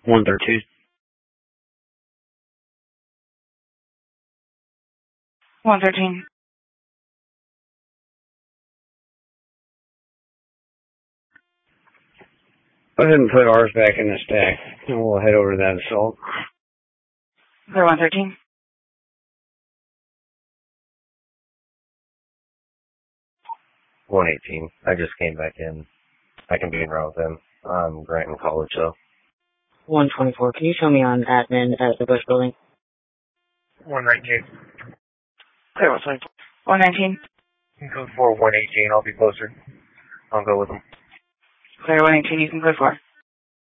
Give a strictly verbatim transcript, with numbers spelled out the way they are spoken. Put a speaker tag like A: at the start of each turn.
A: one thirty-two.
B: one thirteen.
A: Go ahead and put ours back in the stack, and we'll head over to that assault.
B: Clear one thirteen.
C: one eighteen. I just came back in. I can be in route with him. I'm Granton College, though.
D: one twenty-four. Can you show me on admin at the Bush building?
E: one nineteen.
B: Clear one twenty-four. one nineteen.
E: You can go for one eighteen. I'll be closer. I'll go with him.
B: Clear one eighteen. You can go for.